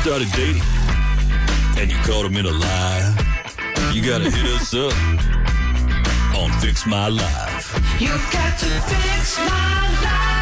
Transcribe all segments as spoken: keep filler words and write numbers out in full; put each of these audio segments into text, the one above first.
started dating and you caught him in a lie, you gotta hit us up on Fix My Life. You got to fix my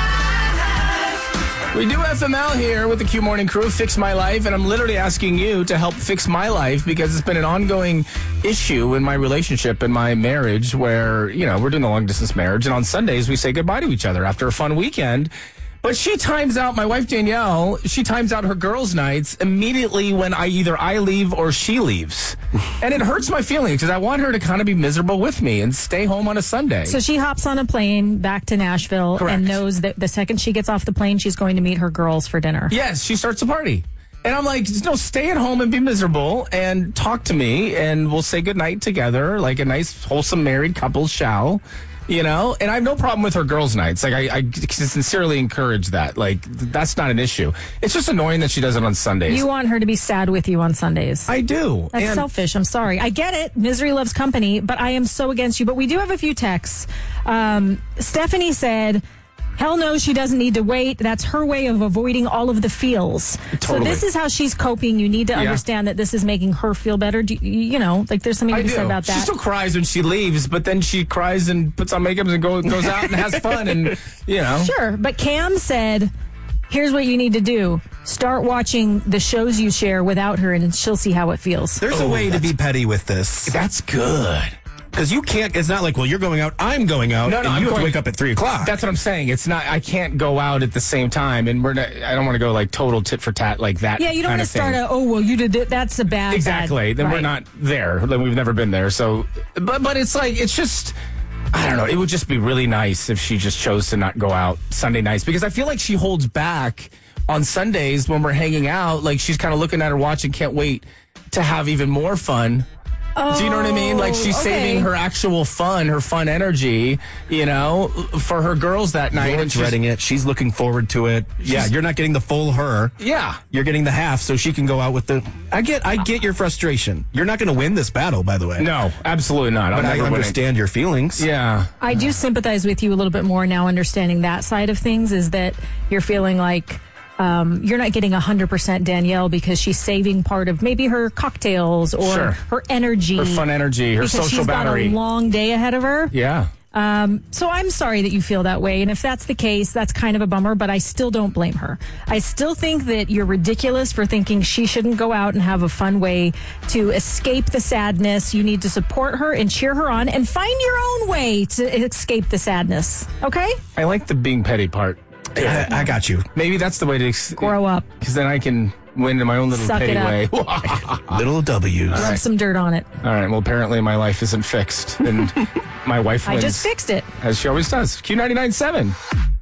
life. We do F M L here with the Q Morning Crew, Fix My Life, and I'm literally asking you to help fix my life because it's been an ongoing issue in my relationship and my marriage where, you know, we're doing a long-distance marriage, and on Sundays we say goodbye to each other after a fun weekend. But she times out, my wife Danielle, she times out her girls' nights immediately when I either I leave or she leaves. And it hurts my feelings because I want her to kind of be miserable with me and stay home on a Sunday. So she hops on a plane back to Nashville Correct. and knows that the second she gets off the plane, she's going to meet her girls for dinner. Yes, she starts a party. And I'm like, no, stay at home and be miserable and talk to me and we'll say goodnight together like a nice, wholesome married couple shall. You know, and I have no problem with her girls' nights. Like, I, I sincerely encourage that. Like, that's not an issue. It's just annoying that she does it on Sundays. You want her to be sad with you on Sundays. I do. That's and selfish. I'm sorry. I get it. Misery loves company, but I am so against you. But we do have a few texts. Um, Stephanie said, hell no, she doesn't need to wait. That's her way of avoiding all of the feels. Totally. So this is how she's coping. You need to Yeah. understand that this is making her feel better. Do you, you know, like there's something to I be do. said about that. She still cries when she leaves, but then she cries and puts on makeup and go, goes out and has fun and, you know. Sure, but Cam said, here's what you need to do. Start watching the shows you share without her, and she'll see how it feels. There's Oh, a way to that's- be petty with this. That's good. Because you can't, it's not like, well, you're going out, I'm going out, No, no, and I'm you have going- to wake up at three o'clock. That's what I'm saying. It's not, I can't go out at the same time, and we're not, I don't want to go like total tit for tat like that. Yeah, you don't kind want to of start thing. a, oh, well, you did it. That's a bad, Exactly. bad. Then we're Right. not there. Then we've never been there. So, but but it's like it's just. I don't know. It would just be really nice if she just chose to not go out Sunday nights because I feel like she holds back on Sundays when we're hanging out. Like she's kind of looking at her watch and can't wait to have even more fun. Oh, Do you know what I mean? Like she's okay. saving her actual fun, her fun energy, you know, for her girls that night. You're and she's- dreading it. She's looking forward to it. Yeah, She's- you're not getting the full her. Yeah. You're getting the half, so she can go out with the. I get, I get your frustration. You're not going to win this battle, by the way. No, absolutely not. I'm but I never winning. understand your feelings. Yeah. I do sympathize with you a little bit more now, understanding that side of things, is that you're feeling like um, you're not getting one hundred percent Danielle because she's saving part of maybe her cocktails or Sure. her energy. Her fun energy, her because social she's battery. got a long day ahead of her. Yeah. Um, so I'm sorry that you feel that way. And if that's the case, that's kind of a bummer, but I still don't blame her. I still think that you're ridiculous for thinking she shouldn't go out and have a fun way to escape the sadness. You need to support her and cheer her on and find your own way to escape the sadness. Okay? I like the being petty part. I, I got you. Maybe that's the way to ex- Grow up. because then I can win in my own little Suck petty it up. way. Little W's. Rub some dirt on it. All right. Well, apparently my life isn't fixed, and my wife I wins just fixed it. as she always does. Q ninety-nine point seven.